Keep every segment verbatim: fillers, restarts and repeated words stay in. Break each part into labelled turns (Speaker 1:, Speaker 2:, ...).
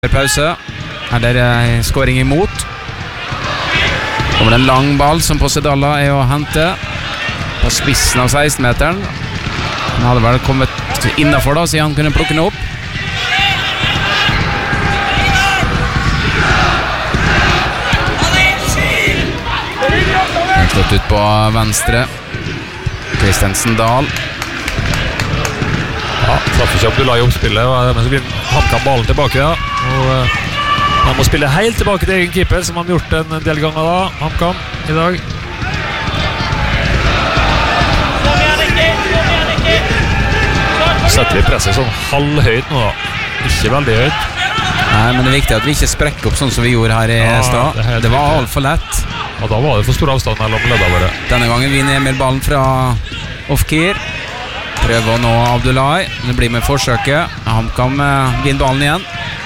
Speaker 1: Pause. Her er det skåring imot. Kommer det en lang ball som Posedalla er å hente på spissen av seksten-meteren. Han hadde vel kommet innenfor da, så han kunne plukke den opp. Den slått ut på venstre. Kristensen Dahl.
Speaker 2: Ja, traff ikke Abdullahi i oppspillet, men så vinner HamKam ballen tilbake, ja. Og uh, han må spille helt tilbake til egen keeper, som han har gjort en del ganger da, HamKam, i dag. Setter vi presset sånn halvhøyt nå da, ikke veldig høyt.
Speaker 1: Nei, men det er viktig at vi ikke sprekker opp sånn som vi gjorde her i
Speaker 2: ja,
Speaker 1: stad. Det, det var alt for lett.
Speaker 2: Ja, da var det for stor avstand mellom ledda våre.
Speaker 1: Denne gangen vinner Emil ballen fra Ofkir. Prøver å nå Abdullahi. Det blir med forsøket. HamKam vinner ballen igjen.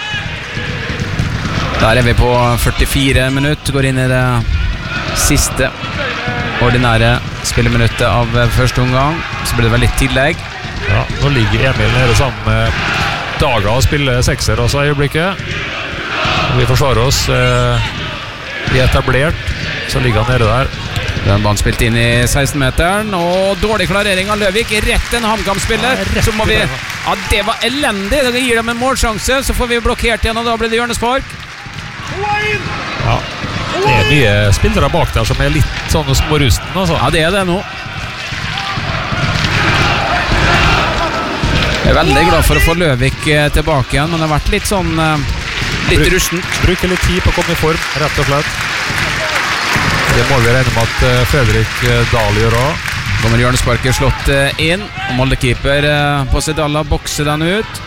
Speaker 1: Der er vi på førtifire minutter. Går inn i det siste ordinære spilleminuttet av første omgang. Så blir det vel litt tillegg.
Speaker 2: Ja, nå ligger Emil nede sammen med Daga og spiller sekser også i øyeblikket. Vi forsvarer oss eh, i etablert, så ligger han nede der.
Speaker 1: Den banen spilt inn i seksten-meteren, og dårlig klarering av Løvik. Rett en HamKam-spiller. Så må vi... Ja, det var elendig. Da gir dem en målsjanse, så får vi blokkert igjen, og da blir det hjørnespark.
Speaker 2: Ja, det er mye spillere bak der som er litt sånn smårusten, altså.
Speaker 1: Ja, det er det nå. Jeg er veldig glad for å få Løvik tilbake igjen, men det har vært litt sånn... Litt Bruk, rusten.
Speaker 2: Bruker litt tid på å komme i form, rett og slett. Det må vi regne med at Fredrik Dahl gjør også.
Speaker 1: Kommer hjørnesparket slått inn, og Molde-keeper Posedalla bokser den ut.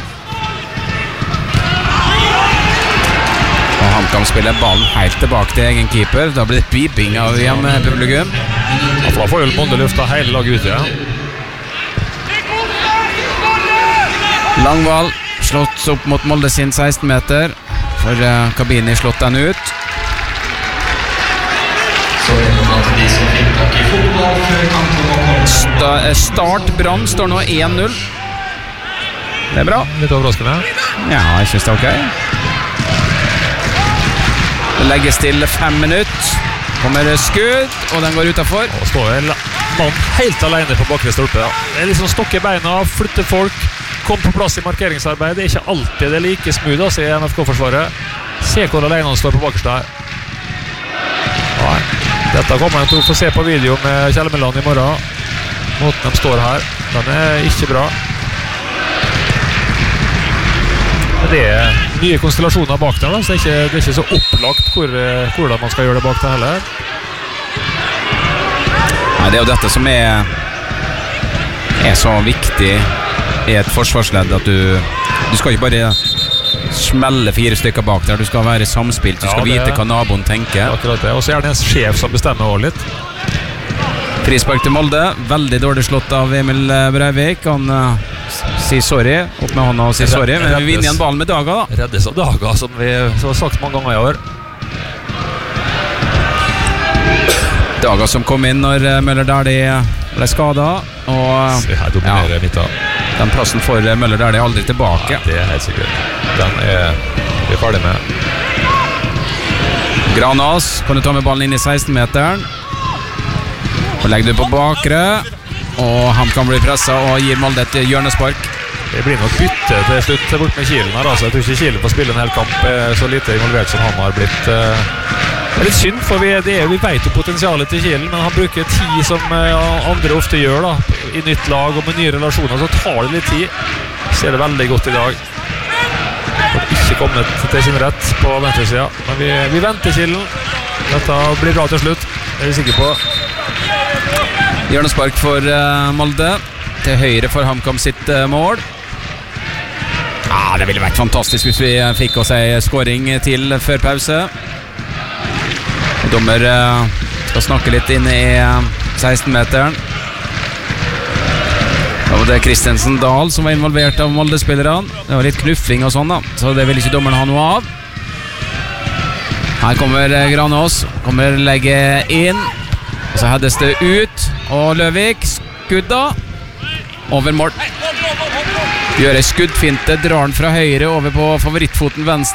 Speaker 1: Og HamKam spiller ballen helt tilbake til egen keeper. Da blir det piping av hjemme-publikum.
Speaker 2: Ja, for da får jo Molde lufta hele laget ut, ja.
Speaker 1: Langvall slått opp mot Molde sin seksten-meter. For Kabini slått den ut. Sta start Brann står nå én null. Det er bra.
Speaker 2: Litt overraskende.
Speaker 1: Ja, jeg synes det er ok. Det legges til fem minutter. Kommer skudd, og den går utenfor.
Speaker 2: Og står en mann helt alene på bakre stolpe. Ja. Det er liksom stokke beina, flytte folk, kom på plass i markeringsarbeid. Det er ikke alltid det er like smooth altså, i N F K-forsvaret. Se hvor alene han står på bakerste her. Nei. Dette kommer jeg til å få se på video med Kjelmeland i morgen. Måten de står her, den er ikke bra. Men det er nye konstellasjoner bak der, da, så det er ikke, det er ikke så opplagt hvor, hvordan man skal gjøre det bak der heller.
Speaker 1: Nei, det er jo dette som er, er så viktig i et forsvarsledd, at du, du skal ikke bare smelle fire stykker bak der, du skal være samspilt, du skal ja, vite hva naboen tenker.
Speaker 2: Akkurat det, og så er det en sjef som bestemmer også litt.
Speaker 1: Frispark til Molde, veldig dårlig slått av Emil Breivik. Han uh, sier sorry, opp med hånda og sier sorry, men vi vinner igjen ballen med Daga da.
Speaker 2: Reddes av Daga, som vi som har sagt mange ganger i år.
Speaker 1: Daga som kom inn når Møller Dæhlie ble skadet, og
Speaker 2: Se her dominerer ja, midten.
Speaker 1: Den plassen får Møller Dæhlie aldri tilbake.
Speaker 2: Ja, det er helt sikkert. Den er vi er ferdig med.
Speaker 1: Granås, kan du ta med ballen inn i seksten-meteren? Og legger du på bakre, og han kan bli presset og gir Molde et hjørnespark.
Speaker 2: Det blir nok bytte til slutt bort med Kielen her, altså. Jeg tror ikke Kielen får spille en hel kamp så lite involvert som han har blitt. Det er litt synd, for vi, det er, vi vet jo potensialet til Kielen, men han bruker tid som andre ofte gjør da, i nytt lag og med nye relasjoner, så tar det litt tid. Ser det veldig godt i dag. Har ikke kommet til sin rett på venstresida, men vi, vi venter Kielen. Dette blir bra til slutt, det er vi sikre på.
Speaker 1: Hjørnespark for uh, Molde. Til høyre for HamKam sitt uh, mål. Ja, det ville vært fantastisk hvis vi uh, fikk oss en scoring til før pause. Dommer uh, skal snakke litt inn i uh, seksten-meteren. Da var det Kristensen Dahl som var involvert av Molde-spillerne. Det var litt knuffing og sånn da, så det vil ikke dommeren ha noe av. Her kommer uh, Granås, kommer legge inn. Og så heades det ut, og Løvik skudda. over mål. Gjør ei skuddfinte, drar den fra høyre over på favorittfoten venstre.